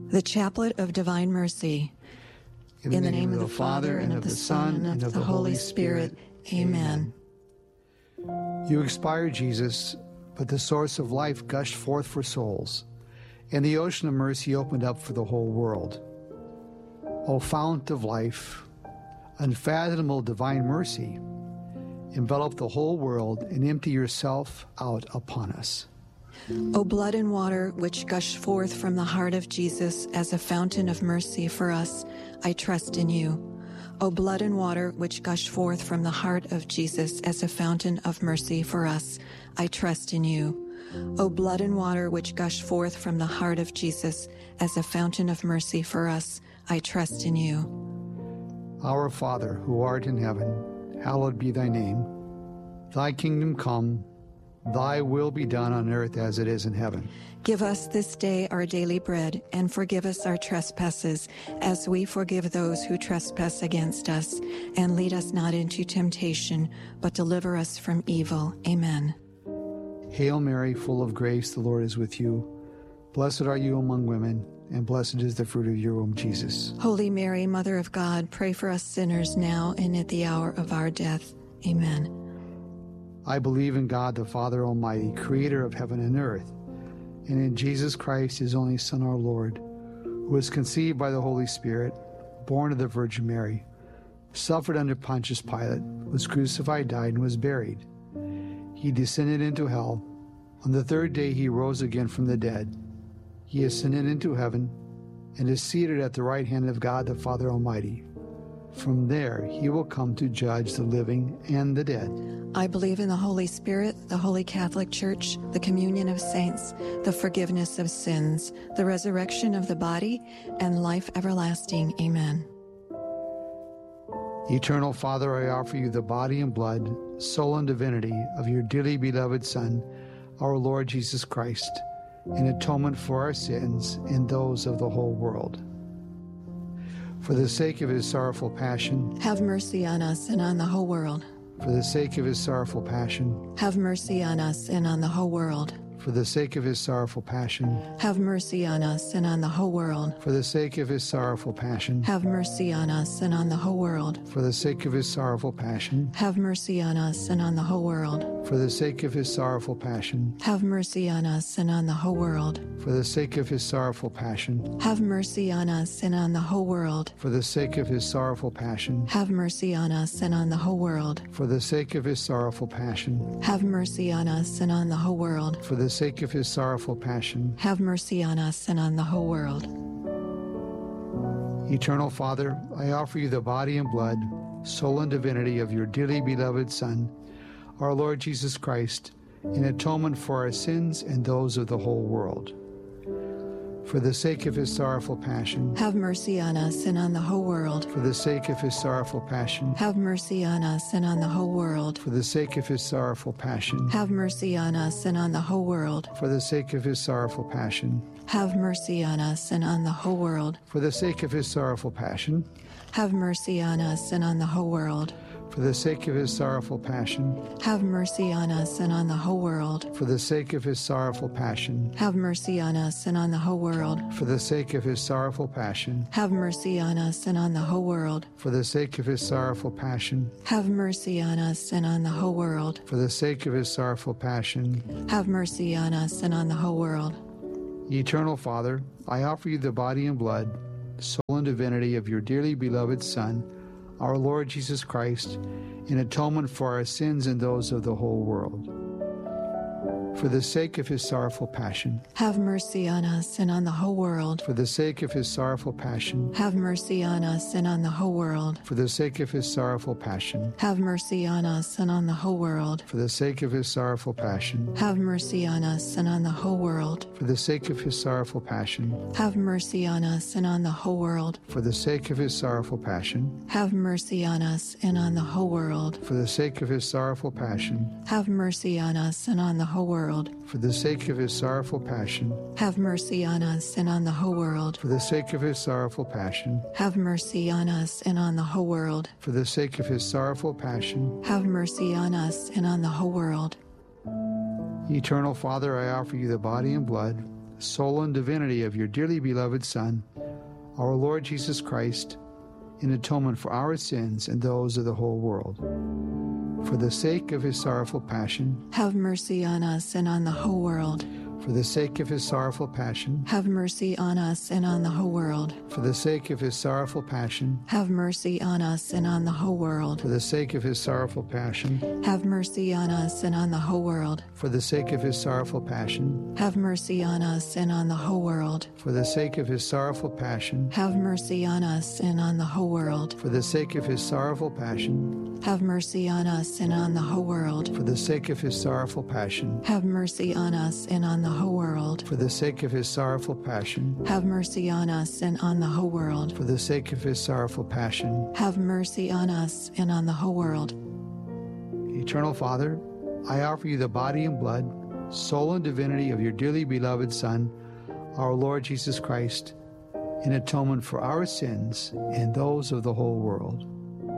The Chaplet of Divine Mercy. In the name of the Father, and of the Son, and of the Holy Spirit. Amen. You expired, Jesus, but the source of life gushed forth for souls, and the ocean of mercy opened up for the whole world. O fount of life, unfathomable divine mercy, envelop the whole world and empty yourself out upon us. O blood and water which gush forth from the heart of Jesus as a fountain of mercy for us, I trust in you. O blood and water which gush forth from the heart of Jesus as a fountain of mercy for us, I trust in you. O blood and water which gush forth from the heart of Jesus as a fountain of mercy for us, I trust in you. Our Father, who art in heaven, hallowed be thy name. Thy kingdom come, thy will be done on earth as it is in heaven. Give us this day our daily bread, and forgive us our trespasses, as we forgive those who trespass against us. And lead us not into temptation, but deliver us from evil. Amen. Hail Mary, full of grace, the Lord is with you. Blessed are you among women, and blessed is the fruit of your womb, Jesus. Holy Mary, Mother of God, pray for us sinners now and at the hour of our death. Amen. I believe in God, the Father Almighty, creator of heaven and earth, and in Jesus Christ, his only Son, our Lord, who was conceived by the Holy Spirit, born of the Virgin Mary, suffered under Pontius Pilate, was crucified, died, and was buried. He descended into hell. On the third day he rose again from the dead. He ascended into heaven and is seated at the right hand of God, the Father Almighty. From there he will come to judge the living and the dead. I believe in the Holy Spirit, the Holy Catholic Church, the communion of saints, the forgiveness of sins, the resurrection of the body, and life everlasting. Amen. Eternal Father, I offer you the body and blood, soul and divinity of your dearly beloved Son, our Lord Jesus Christ, in atonement for our sins and those of the whole world. For the sake of his sorrowful passion, have mercy on us and on the whole world. For the sake of his sorrowful passion, have mercy on us and on the whole world. For the sake of his sorrowful passion, have mercy on us and on the whole world. For the sake of his sorrowful passion, have mercy on us and on the whole world. For the sake of his sorrowful passion, have mercy on us and on the whole world. For the sake of his sorrowful passion, have mercy on us and on the whole world. For the sake of his sorrowful passion, have mercy on us and on the whole world. For the sake of his sorrowful passion, have mercy on us and on the whole world. For the sake of his sorrowful passion, have mercy on us and on the whole world. For the sake of his sorrowful passion, have mercy on us and on the whole world. Eternal Father, I offer you the body and blood, soul and divinity of your dearly beloved Son, our Lord Jesus Christ, in atonement for our sins and those of the whole world. For the sake of his sorrowful passion, have mercy on us and on the whole world. For the sake of his sorrowful passion, have mercy on us and on the whole world. For the sake of his sorrowful passion, have mercy on us and on the whole world. For the sake of his sorrowful passion, have mercy on us and on the whole world. For the sake of his sorrowful passion, have mercy on us and on the whole world. For the sake of his sorrowful passion, have mercy on us and on the whole world. For the sake of his sorrowful passion, have mercy on us and on the whole world. For the sake of his sorrowful passion, have mercy on us and on the whole world. For the sake of his sorrowful passion, have mercy on us and on the whole world. For the sake of his sorrowful passion, have mercy on us and on the whole world. Eternal Father, I offer you the body and blood, soul and divinity of your dearly beloved Son, our Lord Jesus Christ, in atonement for our sins and those of the whole world. For the sake of his sorrowful passion, have mercy on us and on the whole world. For the sake of his sorrowful passion, have mercy on us and on the whole world. For the sake of his sorrowful passion, have mercy on us and on the whole world. For the sake of his sorrowful passion, have mercy on us and on the whole world. For the sake of his sorrowful passion, have mercy on us and on the whole world. For the sake of his sorrowful passion, have mercy on us and on the whole world. For the sake of his sorrowful passion, have mercy on us and on the whole world. For the sake of his sorrowful passion, have mercy on us and on the whole world. For the sake of his sorrowful passion, have mercy on us and on the whole world. For the sake of his sorrowful passion, have mercy on us and on the whole world. Eternal Father, I offer you the body and blood, soul, and divinity of your dearly beloved Son, our Lord Jesus Christ, in atonement for our sins and those of the whole world. For the sake of his sorrowful passion, have mercy on us and on the whole world. For the sake of his sorrowful passion, have mercy on us and on the whole world. For the sake of his sorrowful passion, have mercy on us and on the whole world. For the sake of his sorrowful passion, have mercy on us and on the whole world. For the sake of his sorrowful passion, have mercy on us and on the whole world. For the sake of his sorrowful passion, have mercy on us and on the whole world. For the sake of his sorrowful passion, have mercy on us and on the whole world. For the sake of his sorrowful passion, have mercy on us and on the whole world. For the sake of his sorrowful passion, have mercy on us and on the whole world. For the sake of his sorrowful passion, have mercy on us and on the whole world. Eternal Father, I offer you the body and blood, soul and divinity of your dearly beloved Son, our Lord Jesus Christ, in atonement for our sins and those of the whole world.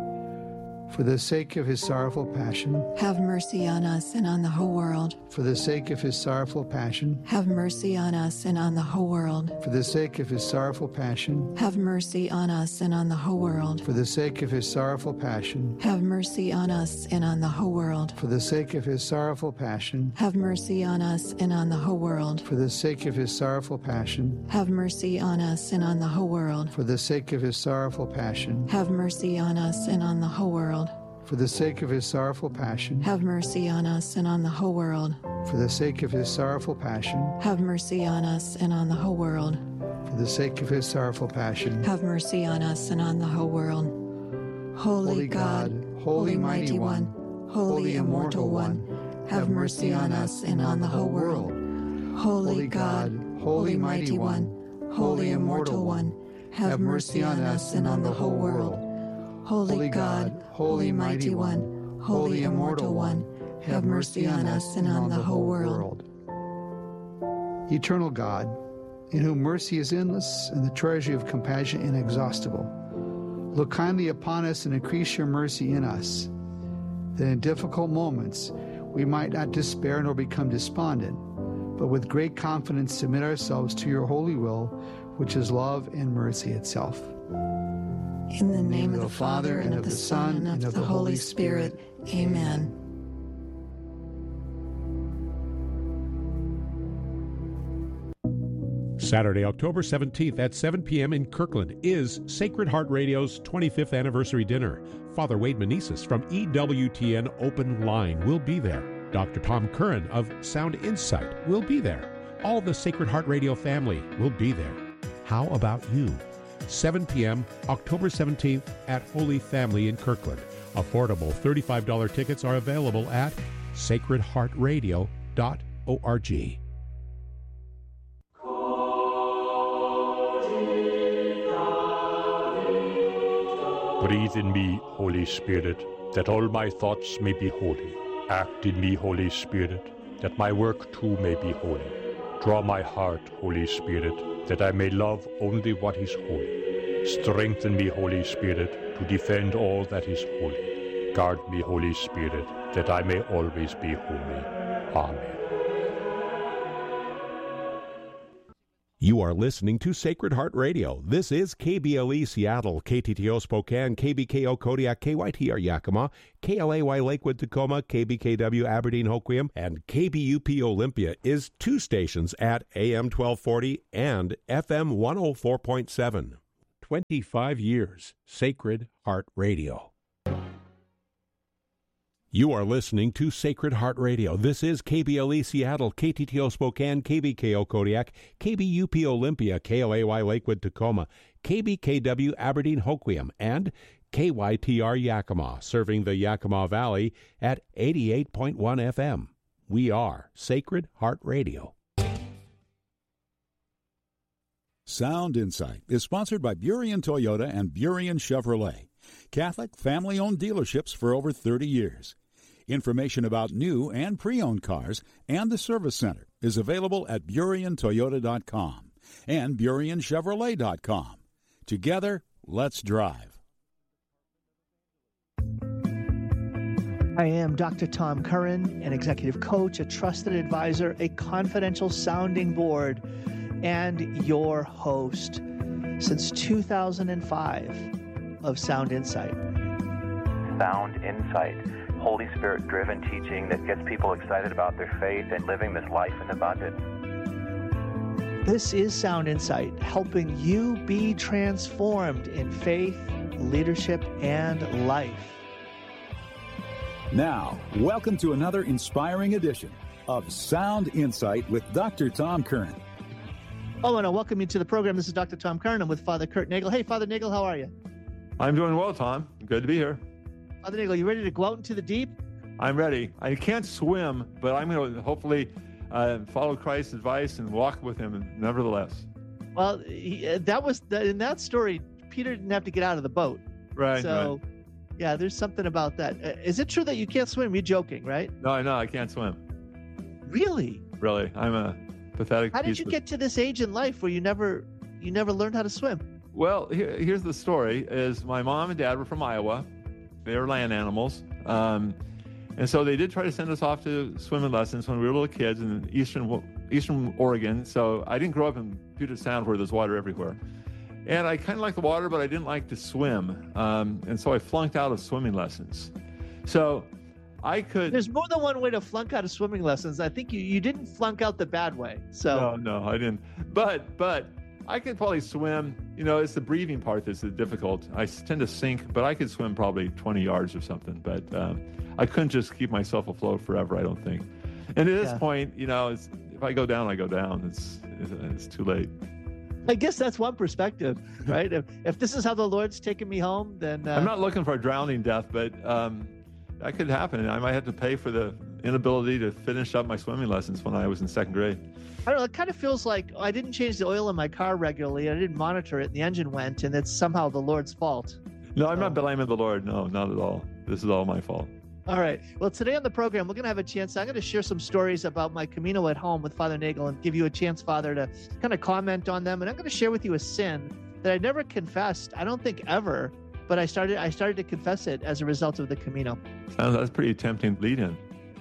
For the sake of his sorrowful passion, have mercy on us and on the whole world. For the sake of his sorrowful passion, have mercy on us and on the whole world. For the sake of his sorrowful passion, have mercy on us and on the whole world. For the sake of his sorrowful passion, have mercy on us and on the whole world. For the sake of his sorrowful passion, have mercy on us and on the whole world. For the sake of his sorrowful passion, have mercy on us and on the whole world. For the sake of his sorrowful passion, have mercy on us and on the whole world. For the sake of his sorrowful passion, have mercy on us and on the whole world. For the sake of his sorrowful passion, have mercy on us and on the whole world. For the sake of his sorrowful passion, have mercy on us and on the whole world. Holy God, Holy Mighty One, Holy Immortal One, have mercy on us and on the whole world. Holy God, Holy Mighty One, Holy Immortal One, have mercy on us and on the whole world. Holy God, Holy Mighty One, Holy Immortal One, have mercy on us and on the whole world. Eternal God, in whom mercy is endless and the treasury of compassion inexhaustible, look kindly upon us and increase your mercy in us, that in difficult moments we might not despair nor become despondent, but with great confidence submit ourselves to your holy will, which is love and mercy itself. In the name of the Father, and of the Son, and of the Holy Spirit. Amen. Saturday, October 17th at 7 p.m. in Kirkland is Sacred Heart Radio's 25th anniversary dinner. Father Wade Meneses from EWTN Open Line will be there. Dr. Tom Curran of Sound Insight will be there. All the Sacred Heart Radio family will be there. How about you? 7 p.m., October 17th at Holy Family in Kirkland. Affordable $35 tickets are available at sacredheartradio.org. Breathe in me, Holy Spirit, that all my thoughts may be holy. Act in me, Holy Spirit, that my work too may be holy. Draw my heart, Holy Spirit, that I may love only what is holy. Strengthen me, Holy Spirit, to defend all that is holy. Guard me, Holy Spirit, that I may always be holy. Amen. You are listening to Sacred Heart Radio. This is KBLE Seattle, KTTO Spokane, KBKO Kodiak, KYTR Yakima, KLAY Lakewood Tacoma, KBKW Aberdeen Hoquiam, and KBUP Olympia is 2 stations at AM 1240 and FM 104.7. 25 years, Sacred Heart Radio. You are listening to Sacred Heart Radio. This is KBLE Seattle, KTTO Spokane, KBKO Kodiak, KBUP Olympia, KLAY Lakewood Tacoma, KBKW Aberdeen Hoquiam, and KYTR Yakima, serving the Yakima Valley at 88.1 FM. We are Sacred Heart Radio. Sound Insight is sponsored by Burien Toyota and Burien Chevrolet, Catholic family-owned dealerships for over 30 years. Information about new and pre-owned cars and the service center is available at BurienToyota.com and BurienChevrolet.com. Together, let's drive. I am Dr. Tom Curran, an executive coach, a trusted advisor, a confidential sounding board, and your host since 2005 of Sound Insight. Sound Insight, Holy Spirit-driven teaching that gets people excited about their faith and living this life in abundance. This is Sound Insight, helping you be transformed in faith, leadership, and life. Now, welcome to another inspiring edition of Sound Insight with Dr. Tom Curran. Oh, and I welcome you to the program. This is Dr. Tom Curran. I'm with Father Kurt Nagel. Hey, Father Nagel, how are you? I'm doing well, Tom. Good to be here. Father Nagel, you ready to go out into the deep? I'm ready. I can't swim, but I'm going to hopefully follow Christ's advice and walk with him nevertheless. Well, in that story, Peter didn't have to get out of the boat. Right. So, right. Yeah, there's something about that. Is it true that you can't swim? You're joking, right? No, I can't swim. Really? Really. I'm a pathetic How did you get to this age in life where you never learned how to swim? Well, here's the story, is my mom and dad were from Iowa. They were land animals. And so they did try to send us off to swimming lessons when we were little kids in eastern Oregon. So I didn't grow up in Puget Sound where there's water everywhere. And I kind of liked the water, but I didn't like to swim. And so I flunked out of swimming lessons. So I could... There's more than one way to flunk out of swimming lessons. I think you didn't flunk out the bad way. So No, I didn't. But I could probably swim. You know, it's the breathing part that's difficult. I tend to sink, but I could swim probably 20 yards or something. But I couldn't just keep myself afloat forever, I don't think. And at this point, you know, if I go down, I go down. It's too late. I guess that's one perspective, right? if this is how the Lord's taking me home, then... I'm not looking for a drowning death, but that could happen. I might have to pay for the inability to finish up my swimming lessons when I was in second grade. I don't know. It kind of feels like I didn't change the oil in my car regularly. I didn't monitor it, and the engine went, and it's somehow the Lord's fault. No, I'm not blaming the Lord. No, not at all. This is all my fault. All right. Well, today on the program, we're going to have a chance. I'm going to share some stories about my Camino at home with Father Nagel and give you a chance, Father, to kind of comment on them. And I'm going to share with you a sin that I never confessed, I don't think ever, but I started to confess it as a result of the Camino. That's pretty tempting lead-in.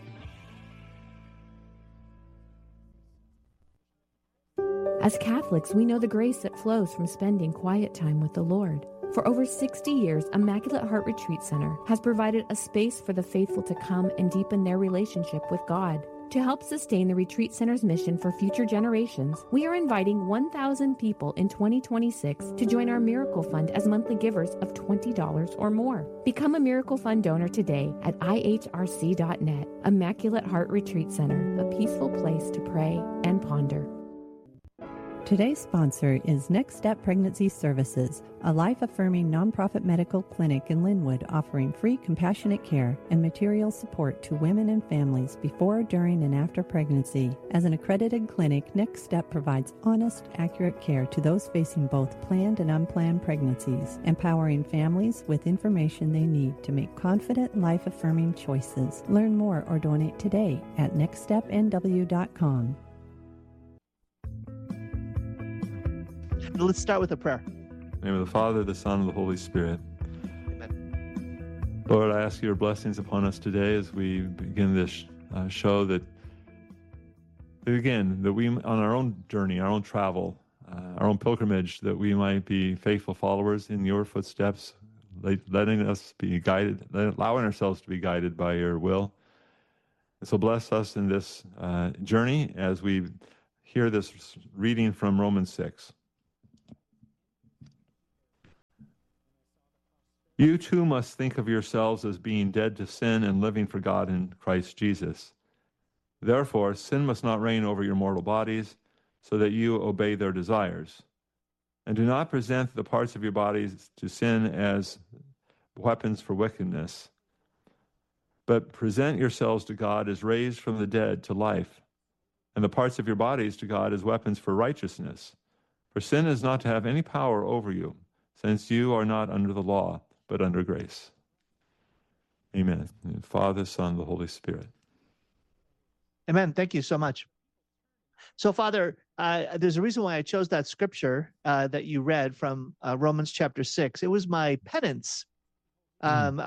As Catholics, we know the grace that flows from spending quiet time with the Lord. For over 60 years, Immaculate Heart Retreat Center has provided a space for the faithful to come and deepen their relationship with God. To help sustain the Retreat Center's mission for future generations, we are inviting 1,000 people in 2026 to join our Miracle Fund as monthly givers of $20 or more. Become a Miracle Fund donor today at ihrc.net. Immaculate Heart Retreat Center, a peaceful place to pray and ponder. Today's sponsor is Next Step Pregnancy Services, a life-affirming nonprofit medical clinic in Linwood offering free compassionate care and material support to women and families before, during, and after pregnancy. As an accredited clinic, Next Step provides honest, accurate care to those facing both planned and unplanned pregnancies, empowering families with information they need to make confident, life-affirming choices. Learn more or donate today at nextstepnw.com. Let's start with a prayer. In the name of the Father, the Son, and the Holy Spirit. Amen. Lord, I ask your blessings upon us today as we begin this show that we, on our own journey, our own travel, our own pilgrimage, that we might be faithful followers in your footsteps, letting us be guided, allowing ourselves to be guided by your will. And so bless us in this journey as we hear this reading from Romans 6. You too must think of yourselves as being dead to sin and living for God in Christ Jesus. Therefore, sin must not reign over your mortal bodies, so that you obey their desires. And do not present the parts of your bodies to sin as weapons for wickedness, but present yourselves to God as raised from the dead to life, and the parts of your bodies to God as weapons for righteousness. For sin is not to have any power over you, since you are not under the law, but under grace. Amen. Father, Son, the Holy Spirit. Amen. Thank you so much. So, Father, there's a reason why I chose that scripture that you read from Romans chapter 6. It was my penance. I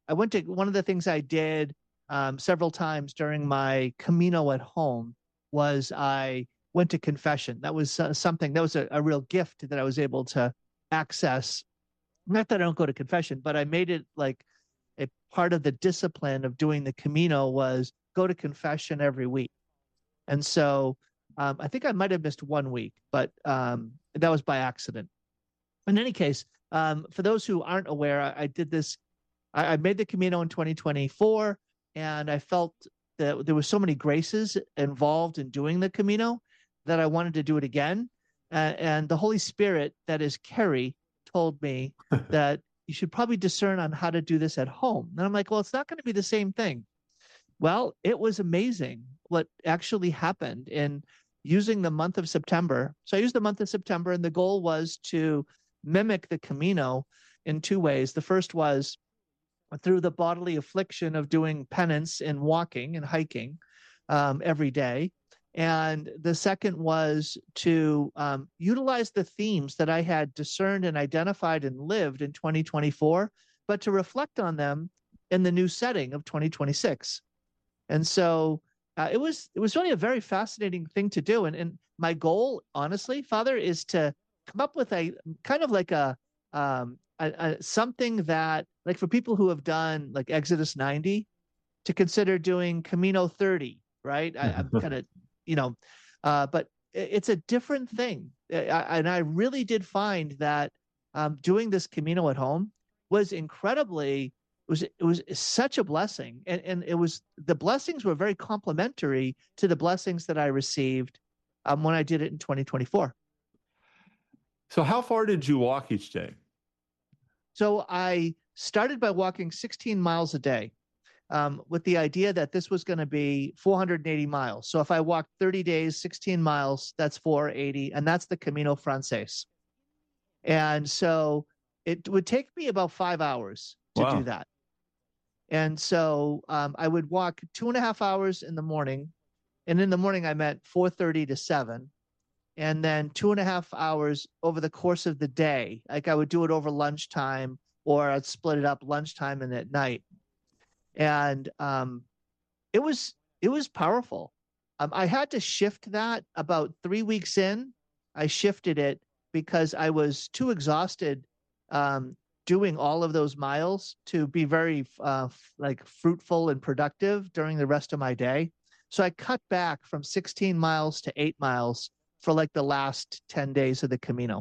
went to, one of the things I did several times during my Camino at home was I went to confession. That was something, that was a real gift that I was able to access. Not that I don't go to confession, but I made it like a part of the discipline of doing the Camino was go to confession every week. And so I think I might have missed 1 week, but that was by accident. In any case, for those who aren't aware, I did this. I made the Camino in 2024, and I felt that there were so many graces involved in doing the Camino that I wanted to do it again. And the Holy Spirit, that is Carrie, told me that you should probably discern on how to do this at home. And I'm like, well, it's not going to be the same thing. Well, it was amazing what actually happened in using the month of September. So I used the month of September, and the goal was to mimic the Camino in 2 ways. The first was through the bodily affliction of doing penance and walking and hiking every day. And the second was to utilize the themes that I had discerned and identified and lived in 2024, but to reflect on them in the new setting of 2026. And so it was really a very fascinating thing to do. And my goal, honestly, Father, is to come up with a kind of like a something that, like for people who have done like Exodus 90, to consider doing Camino 30, right? I'm kind of, but it's a different thing. And I really did find that doing this Camino at home was incredibly, it was such a blessing. And it was, the blessings were very complementary to the blessings that I received when I did it in 2024. So how far did you walk each day? So I started by walking 16 miles a day with the idea that this was going to be 480 miles. So if I walked 30 days, 16 miles, that's 480, and that's the Camino Frances. And so it would take me about 5 hours to do that. And so I would walk 2.5 hours in the morning. And in the morning, I meant 4:30 to 7. And then 2.5 hours over the course of the day. Like I would do it over lunchtime, or I'd split it up lunchtime and at night. And it was powerful. I had to shift that about 3 weeks in. I shifted it because I was too exhausted doing all of those miles to be very like fruitful and productive during the rest of my day. So I cut back from 16 miles to 8 miles for like the last 10 days of the Camino.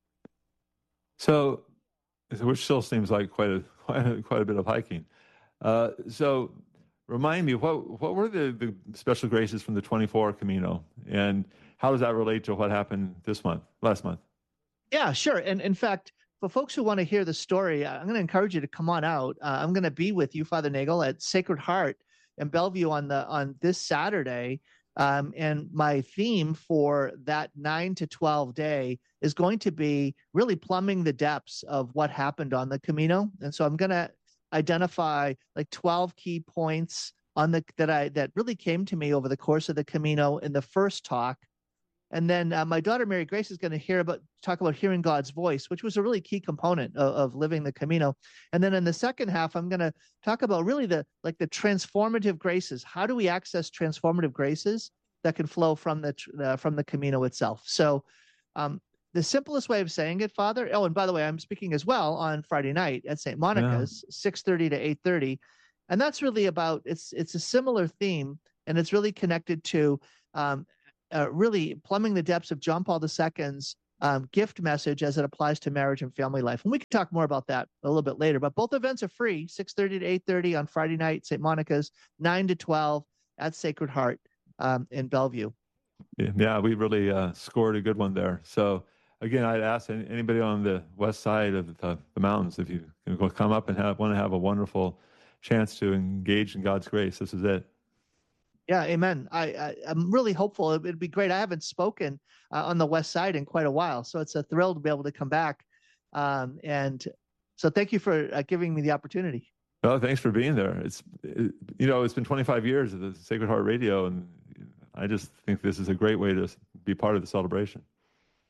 So, which still seems like quite a bit of hiking. So remind me, what were the special graces from the 24 Camino, and how does that relate to what happened last month? Yeah, sure. And in fact, for folks who want to hear the story, I'm going to encourage you to come on out. I'm going to be with you, Father Nagel, at Sacred Heart in Bellevue on this Saturday. And my theme for that 9 to 12 day is going to be really plumbing the depths of what happened on the Camino. And so I'm going to identify like 12 key points that really came to me over the course of the Camino in the first talk. And then my daughter, Mary Grace, is going to talk about hearing God's voice, which was a really key component of living the Camino. And then in the second half, I'm going to talk about really the transformative graces. How do we access transformative graces that can flow from the Camino itself? So the simplest way of saying it, Father, oh, and by the way, I'm speaking as well on Friday night at St. Monica's, 6:30 to 8:30. And that's really about, it's a similar theme, and it's really connected to really plumbing the depths of John Paul II's gift message as it applies to marriage and family life. And we can talk more about that a little bit later, but both events are free, 6:30 to 8:30 on Friday night, St. Monica's, 9 to 12 at Sacred Heart in Bellevue. Yeah, we really scored a good one there. So again, I'd ask anybody on the west side of the mountains, if you can come up and want to have a wonderful chance to engage in God's grace, this is it. Yeah, amen. I'm really hopeful. It'd be great. I haven't spoken on the west side in quite a while, so it's a thrill to be able to come back. And so thank you for giving me the opportunity. Oh, thanks for being there. It's been 25 years of the Sacred Heart Radio, and I just think this is a great way to be part of the celebration.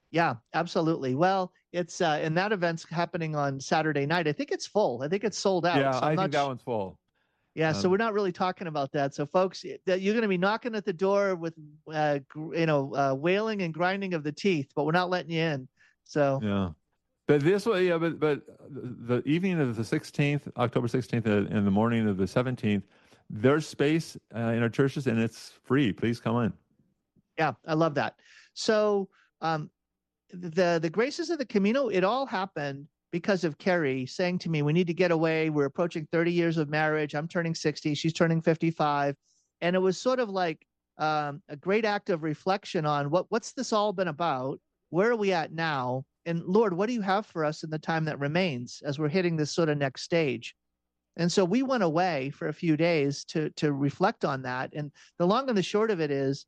Yeah, absolutely. Well, it's and that event's happening on Saturday night. I think it's full. I think it's sold out. Yeah, So I'm I not think that one's full. Yeah, so Um, we're not really talking about that. So, folks, that you're going to be knocking at the door with, wailing and grinding of the teeth, but we're not letting you in. So, yeah. But this way, yeah, but the evening of the 16th, October 16th, and the morning of the 17th, there's space in our churches, and it's free. Please come in. yeah, I love that. So, the graces of the Camino, it all happened because of Carrie saying to me, we need to get away. We're approaching 30 years of marriage. I'm turning 60. She's turning 55. And it was sort of like a great act of reflection on what's this all been about? Where are we at now? And Lord, what do you have for us in the time that remains as we're hitting this sort of next stage? And so we went away for a few days to reflect on that. And the long and the short of it is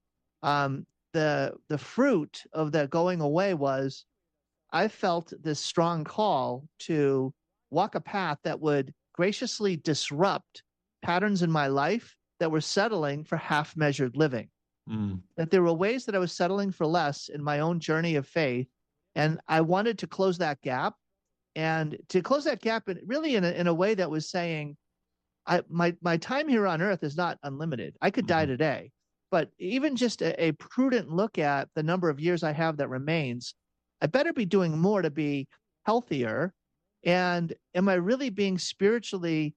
the fruit of that going away was I felt this strong call to walk a path that would graciously disrupt patterns in my life that were settling for half-measured living. That there were ways that I was settling for less in my own journey of faith, and I wanted to close that gap, and to close that gap really in a way that was saying, my time here on earth is not unlimited. I could die today, but even just a prudent look at the number of years I have that remains, I better be doing more to be healthier. And am I really being spiritually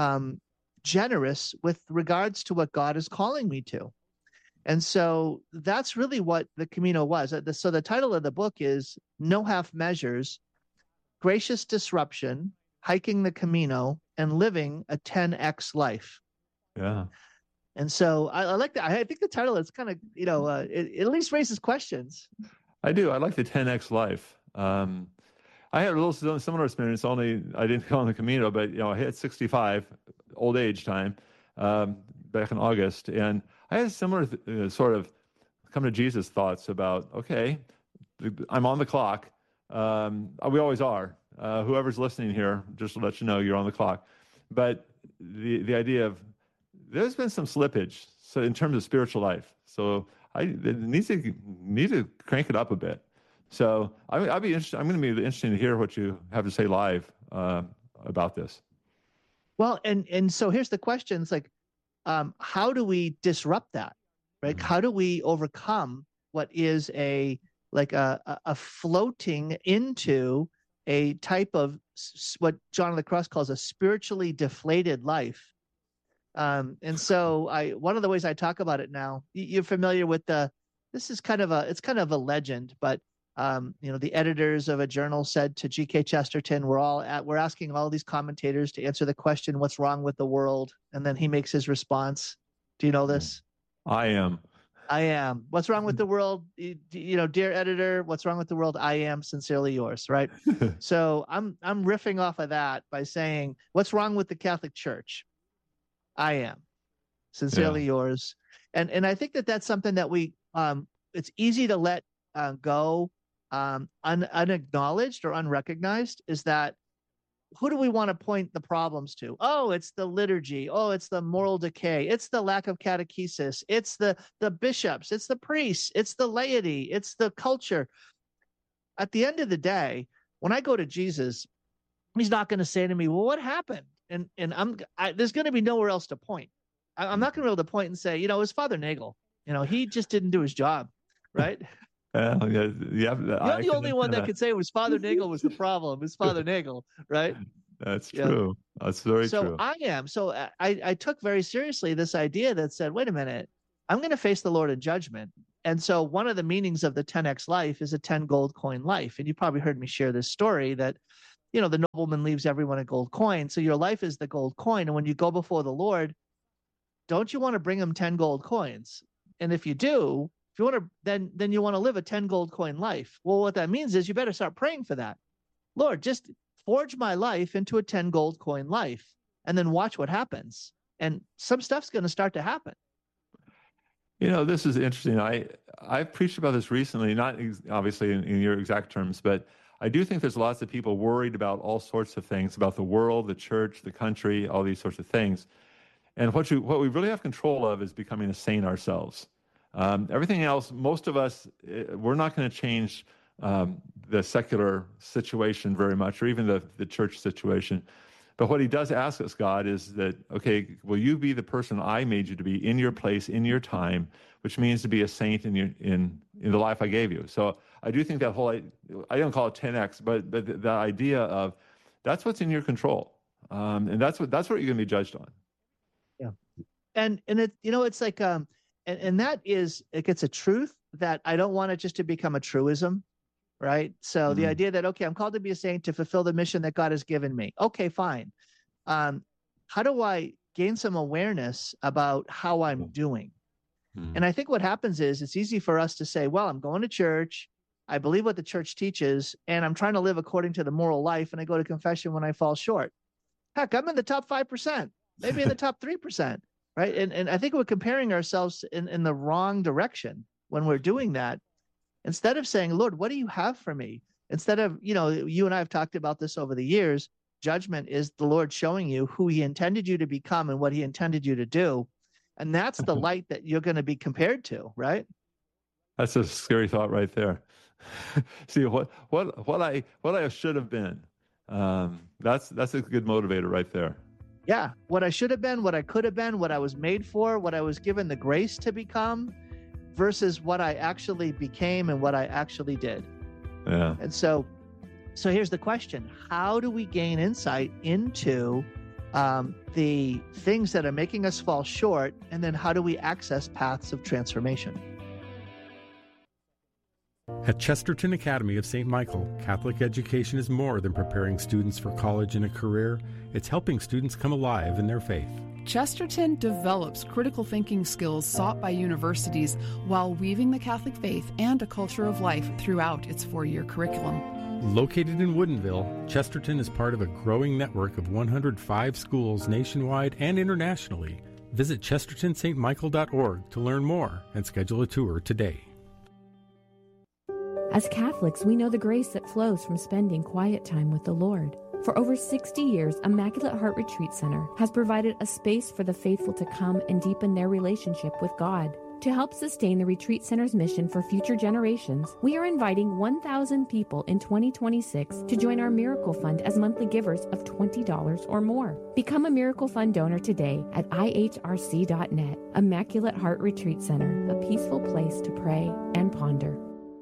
generous with regards to what God is calling me to? And so that's really what the Camino was. So the title of the book is No Half Measures, Gracious Disruption, Hiking the Camino, and Living a 10X Life. Yeah. And so I like that. I think the title is kind of, it at least raises questions. I do. I like the 10X life. I had a little similar experience, only I didn't go on the Camino, but, I hit 65, old age time, back in August. And I had similar sort of come to Jesus thoughts about, okay, I'm on the clock. We always are. Whoever's listening here, just to let you know, you're on the clock. But the idea of there's been some slippage so in terms of spiritual life. So it needs to crank it up a bit. So I'll be interested. I'm going to be interested to hear what you have to say live about this. Well, and so here's the question. It's like, how do we disrupt that, right? How do we overcome what is a floating into a type of what John of the Cross calls a spiritually deflated life? And so one of the ways I talk about it now, you're familiar with this is kind of a legend, but the editors of a journal said to G.K. Chesterton, we're asking all these commentators to answer the question, what's wrong with the world? And then he makes his response. Do you know this? I am. What's wrong with the world? Dear editor, what's wrong with the world? I am sincerely yours. Right. So I'm riffing off of that by saying, what's wrong with the Catholic Church? I am sincerely yours. And I think that's something that we, it's easy to let go unacknowledged or unrecognized, is that who do we want to point the problems to? Oh, it's the liturgy. Oh, it's the moral decay. It's the lack of catechesis. It's the bishops. It's the priests. It's the laity. It's the culture. At the end of the day, when I go to Jesus, he's not going to say to me, well, what happened? And there's going to be nowhere else to point. I'm not going to be able to point and say, it was Father Nagel. He just didn't do his job, right? You're the only one that could say it was Father Nagel was the problem. It's Father Nagel, right? That's true. That's very true. So I took very seriously this idea that said, wait a minute, I'm going to face the Lord in judgment. And so one of the meanings of the 10X life is a 10 gold coin life. And you probably heard me share this story that, the nobleman leaves everyone a gold coin. So your life is the gold coin. And when you go before the Lord, don't you want to bring him 10 gold coins? And if you do, if you want to, then you want to live a 10 gold coin life. Well, what that means is you better start praying for that. Lord, just forge my life into a 10 gold coin life, and then watch what happens. And some stuff's going to start to happen. This is interesting. I've preached about this recently, not obviously in your exact terms, but I do think there's lots of people worried about all sorts of things, about the world, the church, the country, all these sorts of things. And what we really have control of is becoming a saint ourselves. Everything else, most of us, we're not going to change the secular situation very much, or even the church situation. But what he does ask us, God, is that, okay, will you be the person I made you to be in your place, in your time, which means to be a saint in the life I gave you. So I do think that whole, I don't call it 10X, but the idea of that's what's in your control. And that's what you're going to be judged on. Yeah. And it, it's like, and that is, it's a truth that I don't want it just to become a truism. Right. So the idea that, okay, I'm called to be a saint to fulfill the mission that God has given me. Okay, fine. How do I gain some awareness about how I'm doing? And I think what happens is it's easy for us to say, well, I'm going to church. I believe what the church teaches, and I'm trying to live according to the moral life. And I go to confession when I fall short. Heck, I'm in the top 5%, maybe in the top 3%. Right. And I think we're comparing ourselves in the wrong direction when we're doing that. Instead of saying, Lord, what do you have for me? Instead of, you and I have talked about this over the years, judgment is the Lord showing you who he intended you to become and what he intended you to do. And that's the light that you're going to be compared to, right? That's a scary thought right there. See, what I should have been. That's a good motivator right there. Yeah. What I should have been, what I could have been, what I was made for, what I was given the grace to become, versus what I actually became and what I actually did. Yeah. And so here's the question. How do we gain insight into the things that are making us fall short? And then how do we access paths of transformation? At Chesterton Academy of St. Michael, Catholic education is more than preparing students for college and a career. It's helping students come alive in their faith. Chesterton develops critical thinking skills sought by universities while weaving the Catholic faith and a culture of life throughout its 4-year curriculum. Located in Woodinville, Chesterton is part of a growing network of 105 schools nationwide and internationally. Visit chestertonstmichael.org to learn more and schedule a tour today. As Catholics, we know the grace that flows from spending quiet time with the Lord. For over 60 years, Immaculate Heart Retreat Center has provided a space for the faithful to come and deepen their relationship with God. To help sustain the Retreat Center's mission for future generations, we are inviting 1,000 people in 2026 to join our Miracle Fund as monthly givers of $20 or more. Become a Miracle Fund donor today at ihrc.net. Immaculate Heart Retreat Center, a peaceful place to pray and ponder.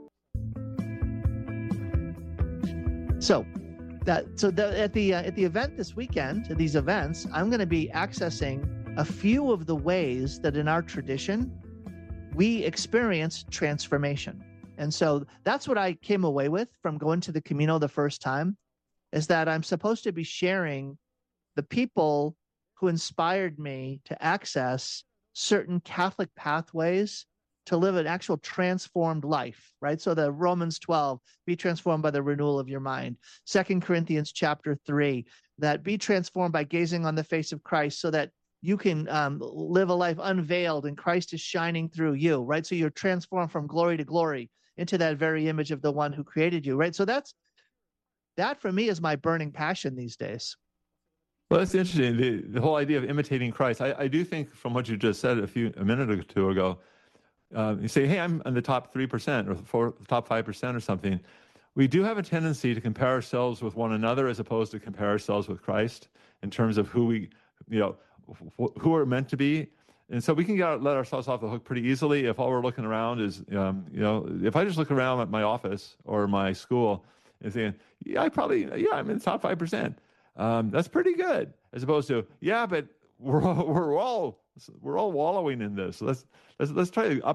At the event this weekend, at these events, I'm going to be accessing a few of the ways that in our tradition we experience transformation. And so that's what I came away with from going to the Camino the first time, is that I'm supposed to be sharing the people who inspired me to access certain Catholic pathways to live an actual transformed life, right? So the Romans 12, be transformed by the renewal of your mind. 2 Corinthians chapter 3, that be transformed by gazing on the face of Christ so that you can live a life unveiled and Christ is shining through you, right? So you're transformed from glory to glory into that very image of the one who created you, right? So that for me is my burning passion these days. Well, that's interesting. The whole idea of imitating Christ. I do think from what you just said a minute or two ago, you say, hey, I'm in the top 3% or top 5% or something. We do have a tendency to compare ourselves with one another as opposed to compare ourselves with Christ in terms of who we're meant to be. And so we can let ourselves off the hook pretty easily if all we're looking around is, if I just look around at my office or my school and saying, I'm in the top 5%. That's pretty good. As opposed to, but we're all wallowing in this. So let's try to up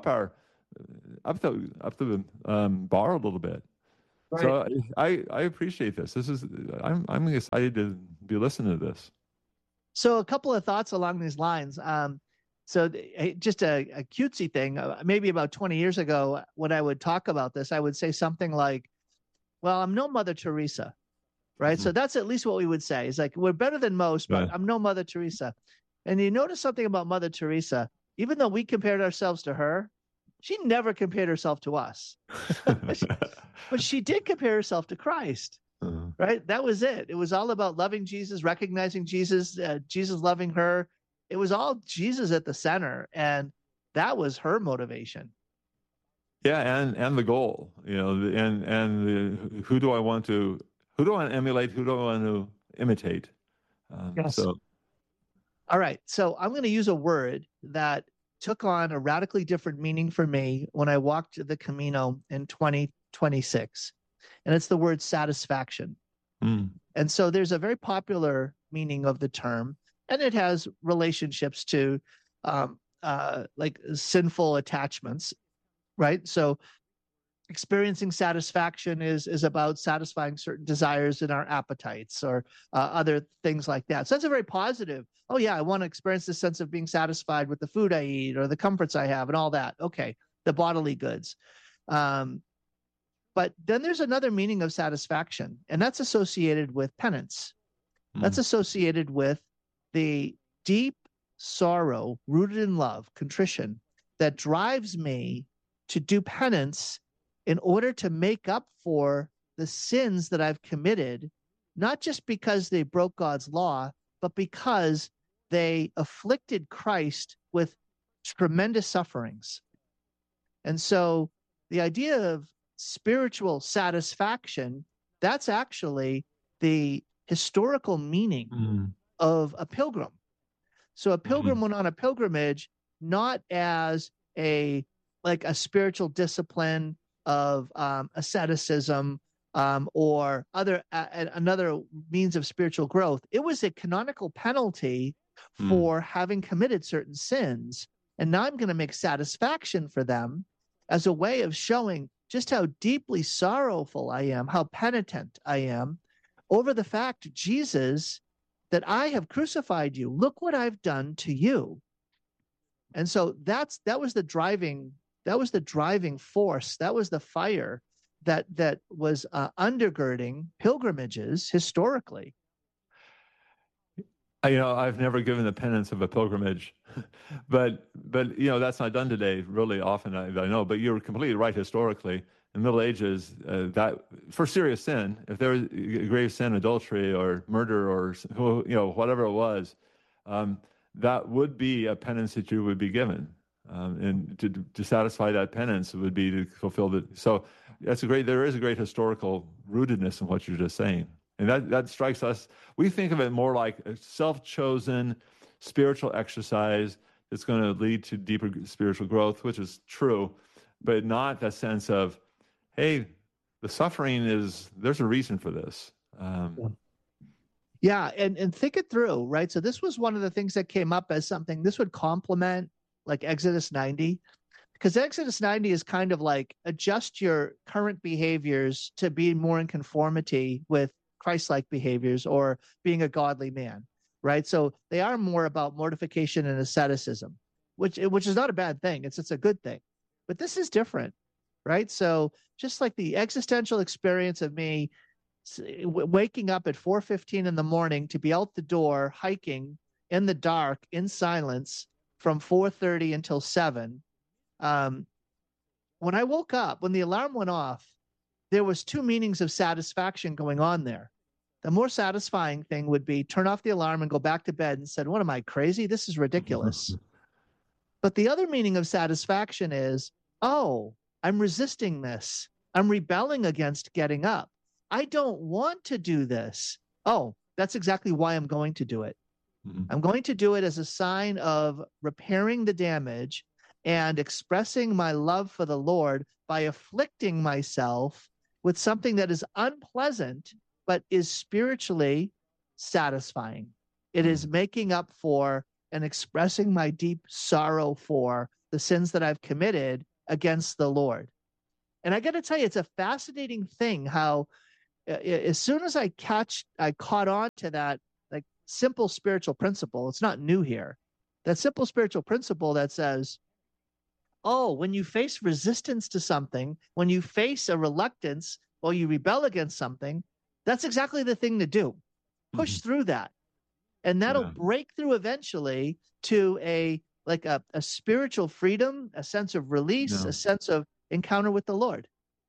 the bar a little bit. Right. So I appreciate this. I'm excited to be listening to this. So a couple of thoughts along these lines. So just a cutesy thing, maybe about 20 years ago, when I would talk about this, I would say something like, well, I'm no Mother Teresa, right? Mm-hmm. So that's at least what we would say. It's like, we're better than most, but I'm no Mother Teresa. And you notice something about Mother Teresa, even though we compared ourselves to her, she never compared herself to us. But she did compare herself to Christ, right? That was it. It was all about loving Jesus, recognizing Jesus, Jesus loving her. It was all Jesus at the center, and that was her motivation. Yeah, and the goal, and who do I want to emulate? Who do I want to imitate? Yes. So, all right. So I'm going to use a word that took on a radically different meaning for me when I walked the Camino in 2026, and it's the word satisfaction. And so there's a very popular meaning of the term, and it has relationships to like sinful attachments, right? So experiencing satisfaction is about satisfying certain desires in our appetites or other things like that. So that's a very positive. Oh yeah, I want to experience this sense of being satisfied with the food I eat or the comforts I have and all that. Okay, the bodily goods. But then there's another meaning of satisfaction, and that's associated with penance. That's associated with the deep sorrow rooted in love, contrition, that drives me to do penance in order to make up for the sins that I've committed, not just because they broke God's law, but because they afflicted Christ with tremendous sufferings. And so the idea of spiritual satisfaction, that's actually the historical meaning of a pilgrim. So a pilgrim went on a pilgrimage not as a spiritual discipline of asceticism or another means of spiritual growth. It was a canonical penalty for having committed certain sins. And now I'm going to make satisfaction for them as a way of showing just how deeply sorrowful I am, how penitent I am over the fact, Jesus, that I have crucified you. Look what I've done to you. And so that was the driving force. That was the fire that was undergirding pilgrimages historically. I've never given the penance of a pilgrimage, but that's not done today really often. I know, but you're completely right. Historically, in the Middle Ages, that for serious sin, if there was grave sin, adultery or murder or whatever it was, that would be a penance that you would be given, and to satisfy that penance would be to fulfill the. So there is a great historical rootedness in what you're just saying. And that strikes us. We think of it more like a self-chosen spiritual exercise that's going to lead to deeper spiritual growth, which is true, but not that sense of, hey, the suffering there's a reason for this. Yeah, and think it through, right? So this was one of the things that came up as something, this would complement like Exodus 90, because Exodus 90 is kind of like adjust your current behaviors to be more in conformity with Christ-like behaviors or being a godly man, right? So they are more about mortification and asceticism, which is not a bad thing. It's a good thing. But this is different, right? So just like the existential experience of me waking up at 4:15 in the morning to be out the door hiking in the dark in silence from 4:30 until 7. When I woke up, when the alarm went off, there was two meanings of satisfaction going on there. The more satisfying thing would be turn off the alarm and go back to bed and said, what am I, crazy? This is ridiculous. But the other meaning of satisfaction is, oh, I'm resisting this. I'm rebelling against getting up. I don't want to do this. Oh, that's exactly why I'm going to do it. I'm going to do it as a sign of repairing the damage and expressing my love for the Lord by afflicting myself with something that is unpleasant, but is spiritually satisfying. It is making up for and expressing my deep sorrow for the sins that I've committed against the Lord. And I got to tell you, it's a fascinating thing how as soon as I caught on to that like simple spiritual principle, it's not new here, that simple spiritual principle that says, oh, when you face resistance to something, when you face a reluctance or you rebel against something, that's exactly the thing to do. Push through that. And that'll break through eventually to a spiritual freedom, a sense of release, a sense of encounter with the Lord.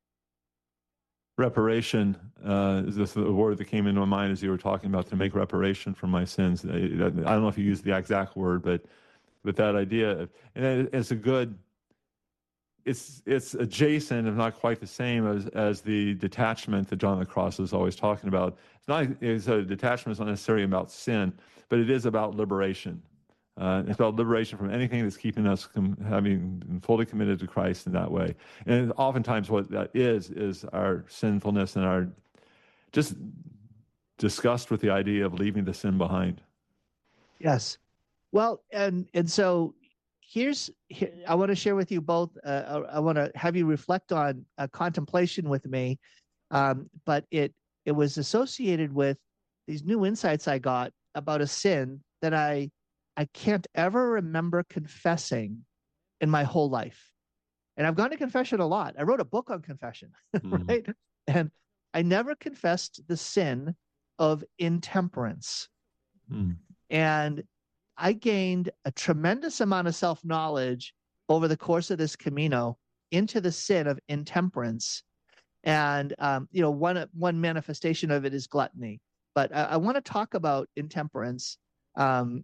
Reparation is the word that came into my mind as you were talking about, to make reparation for my sins. I don't know if you used the exact word, but that idea, and it's a good, it's adjacent, if not quite the same as the detachment that John of the Cross is always talking about. It's a detachment is not necessarily about sin, but it is about liberation. It's about liberation from anything that's keeping us from having been fully committed to Christ in that way. And oftentimes what that is our sinfulness and our just disgust with the idea of leaving the sin behind. Yes. Well, and so I want to share with you both. I want to have you reflect on contemplation with me, but it was associated with these new insights I got about a sin that I can't ever remember confessing in my whole life. And I've gone to confession a lot. I wrote a book on confession, right? And I never confessed the sin of intemperance. And I gained a tremendous amount of self-knowledge over the course of this Camino into the sin of intemperance. And, one manifestation of it is gluttony. But I want to talk about intemperance and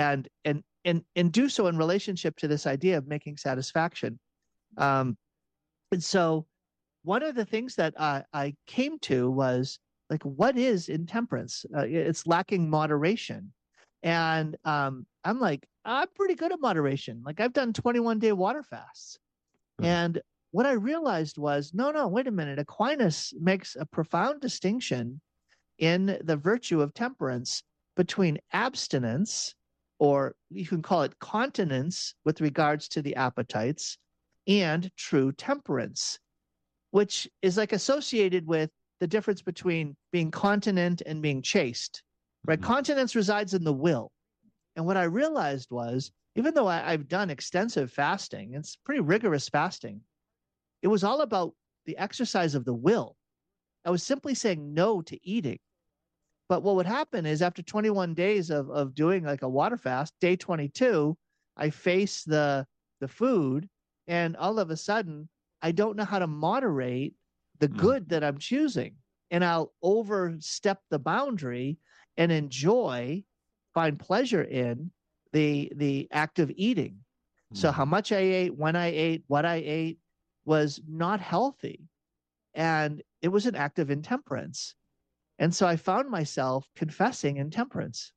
do so in relationship to this idea of making satisfaction. And so one of the things that I came to was, like, what is intemperance? It's lacking moderation. And I'm like, I'm pretty good at moderation. Like, I've done 21-day water fasts. And what I realized was, no, wait a minute. Aquinas makes a profound distinction in the virtue of temperance between abstinence, or you can call it continence with regards to the appetites, and true temperance, which is like associated with the difference between being continent and being chaste, right? Continence resides in the will. And what I realized was, even though I've done extensive fasting, it's pretty rigorous fasting, it was all about the exercise of the will. I was simply saying no to eating. But what would happen is, after 21 days of doing like a water fast, day 22, I face the food, and all of a sudden, I don't know how to moderate the good that I'm choosing. And I'll overstep the boundary and find pleasure in the act of eating. So how much I ate, when I ate, what I ate was not healthy. And it was an act of intemperance. And so I found myself confessing intemperance.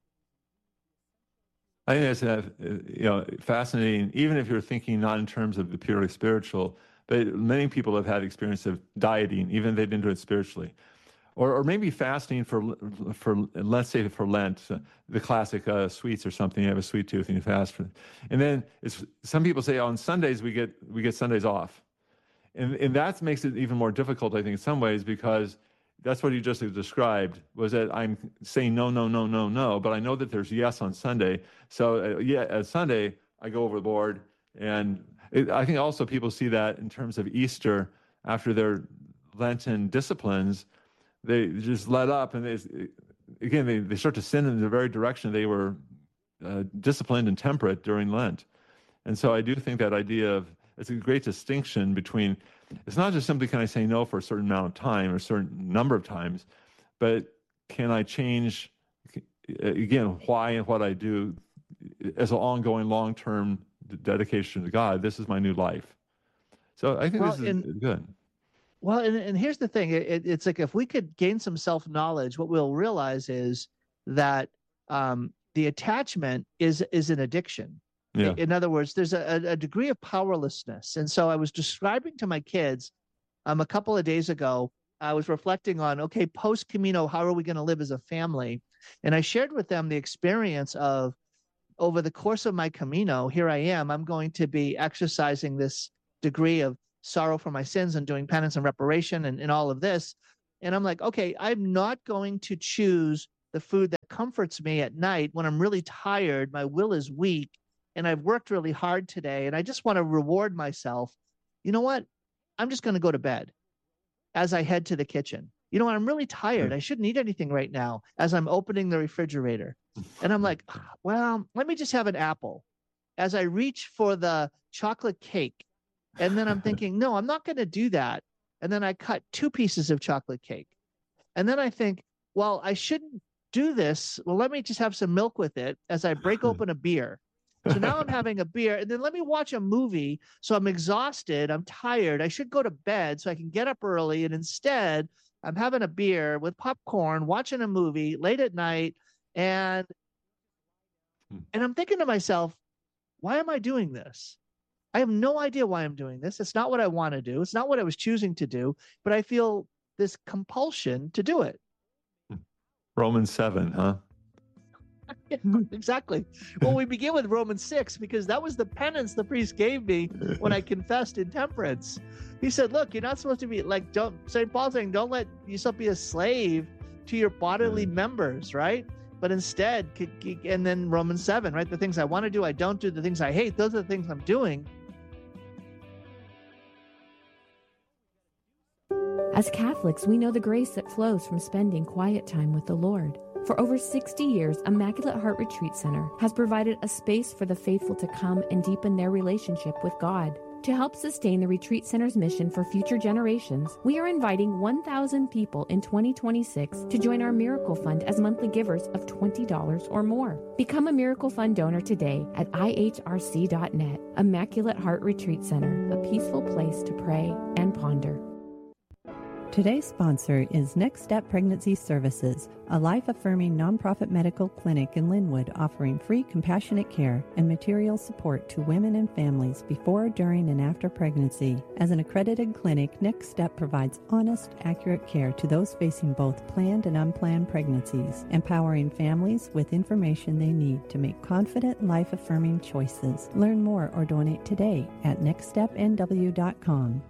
I think that's fascinating, even if you're thinking not in terms of the purely spiritual, but many people have had experience of dieting, even if they didn't do it spiritually. Or maybe fasting for let's say for Lent, the classic sweets or something. You have a sweet tooth and you fast for, and then some people say on Sundays we get Sundays off, and that makes it even more difficult, I think, in some ways, because that's what you just described, was that I'm saying no, but I know that there's yes on Sunday. So at Sunday I go overboard, and I think also people see that in terms of Easter after their Lenten disciplines. They just let up, and they start to sin in the very direction they were disciplined and temperate during Lent. And so I do think that idea of, it's a great distinction between, it's not just simply can I say no for a certain amount of time or a certain number of times, but can I change, again, why and what I do as an ongoing long-term dedication to God. This is my new life. So I think this is good. Well, and here's the thing. It's like, if we could gain some self-knowledge, what we'll realize is that the attachment is an addiction. Yeah. In other words, there's a degree of powerlessness. And so I was describing to my kids a couple of days ago, I was reflecting on, okay, post-Camino, how are we going to live as a family? And I shared with them the experience of, over the course of my Camino, here I am, I'm going to be exercising this degree of sorrow for my sins and doing penance and reparation and all of this. And I'm like, okay, I'm not going to choose the food that comforts me at night when I'm really tired, my will is weak, and I've worked really hard today, and I just want to reward myself. You know what? I'm just going to go to bed as I head to the kitchen. You know what? I'm really tired. I shouldn't eat anything right now, as I'm opening the refrigerator. And I'm like, well, let me just have an apple as I reach for the chocolate cake. And then I'm thinking, no, I'm not going to do that. And then I cut 2 pieces of chocolate cake. And then I think, well, I shouldn't do this. Well, let me just have some milk with it as I break open a beer. So now I'm having a beer, and then let me watch a movie. So I'm exhausted. I'm tired. I should go to bed so I can get up early. And instead, I'm having a beer with popcorn, watching a movie late at night. And I'm thinking to myself, why am I doing this? I have no idea why I'm doing this. It's not what I want to do. It's not what I was choosing to do, but I feel this compulsion to do it. Romans 7, huh? Yeah, exactly. Well, we begin with Romans 6 because that was the penance the priest gave me when I confessed intemperance. He said, look, you're not supposed to be like, St. Paul saying, don't let yourself be a slave to your bodily members, right? But instead, and then Romans 7, right? The things I want to do, I don't do. The things I hate, those are the things I'm doing. As Catholics, we know the grace that flows from spending quiet time with the Lord. For over 60 years, Immaculate Heart Retreat Center has provided a space for the faithful to come and deepen their relationship with God. To help sustain the Retreat Center's mission for future generations, we are inviting 1,000 people in 2026 to join our Miracle Fund as monthly givers of $20 or more. Become a Miracle Fund donor today at ihrc.net. Immaculate Heart Retreat Center, a peaceful place to pray and ponder. Today's sponsor is Next Step Pregnancy Services, a life-affirming nonprofit medical clinic in Linwood offering free compassionate care and material support to women and families before, during, and after pregnancy. As an accredited clinic, Next Step provides honest, accurate care to those facing both planned and unplanned pregnancies, empowering families with information they need to make confident, life-affirming choices. Learn more or donate today at nextstepnw.com.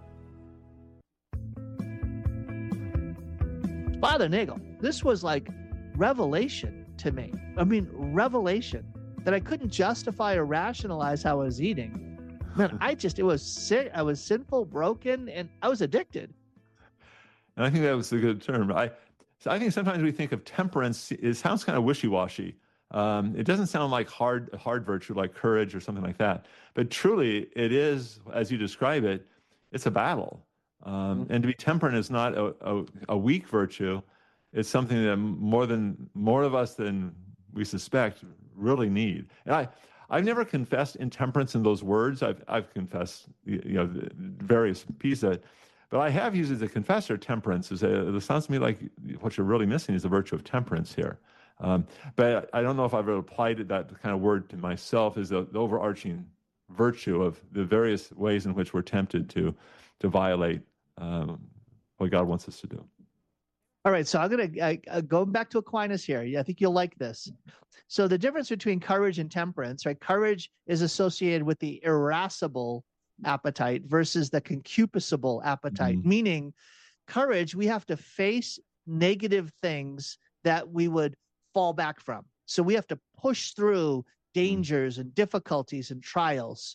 Father Nagel, this was like revelation to me. I mean, revelation that I couldn't justify or rationalize how I was eating. Man, it was sick. I was sinful, broken, and I was addicted. And I think that was a good term. I think sometimes we think of temperance, it sounds kind of wishy-washy. It doesn't sound like hard virtue, like courage or something like that. But truly, it is, as you describe it, it's a battle. And to be temperate is not a weak virtue. It's something that more of us than we suspect really need. And I've never confessed intemperance in those words. I've confessed various pieces of it, but I have used as a confessor temperance. It sounds to me like what you're really missing is the virtue of temperance here. But I don't know if I've ever applied that kind of word to myself as the overarching virtue of the various ways in which we're tempted to violate what God wants us to do. All right, so I'm going to go back to Aquinas here. I think you'll like this. So the difference between courage and temperance, right? Courage is associated with the irascible appetite versus the concupiscible appetite, meaning courage, we have to face negative things that we would fall back from. So we have to push through dangers and difficulties and trials.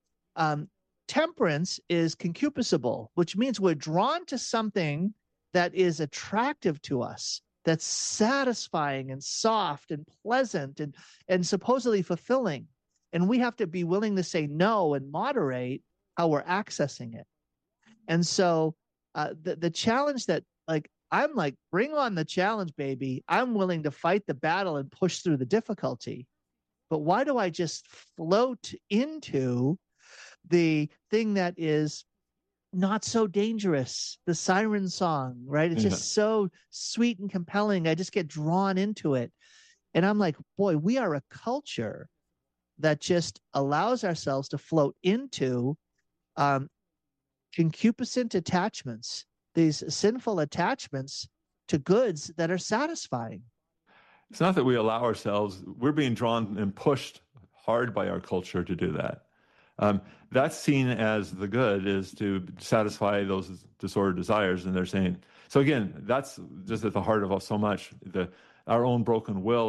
Temperance is concupiscible, which means we're drawn to something that is attractive to us, that's satisfying and soft and pleasant and supposedly fulfilling. And we have to be willing to say no and moderate how we're accessing it. And so the challenge that I'm like, bring on the challenge, baby. I'm willing to fight the battle and push through the difficulty. But why do I just float into the thing that is not so dangerous, the siren song, right? It's just so sweet and compelling. I just get drawn into it. And I'm like, boy, we are a culture that just allows ourselves to float into concupiscent attachments, these sinful attachments to goods that are satisfying. It's not that we allow ourselves, we're being drawn and pushed hard by our culture to do that. That's seen as the good, is to satisfy those disordered desires. And they're saying, so again, that's just at the heart of so much, our own broken will